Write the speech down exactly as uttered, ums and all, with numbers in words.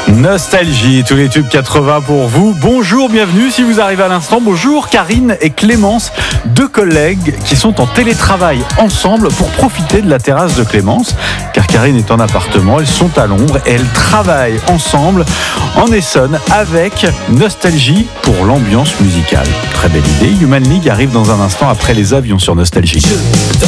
Nostalgie, tous les tubes quatre-vingts pour vous. Bonjour, bienvenue si vous arrivez à l'instant. Bonjour Karine et Clémence, deux collègues qui sont en télétravail ensemble pour profiter de la terrasse de Clémence. Car Karine est en appartement, elles sont à l'ombre et elles travaillent ensemble en Essonne avec Nostalgie pour l'ambiance musicale. Très belle idée. Human League arrive dans un instant après les avions sur Nostalgie.